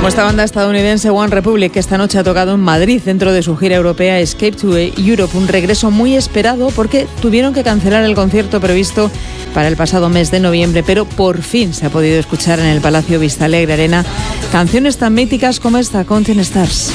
Como esta banda estadounidense One Republic, que esta noche ha tocado en Madrid dentro de su gira europea Escape to Europe, un regreso muy esperado porque tuvieron que cancelar el concierto previsto para el pasado mes de noviembre, pero por fin se ha podido escuchar en el Palacio Vistalegre Arena canciones tan míticas como esta, Counting Stars.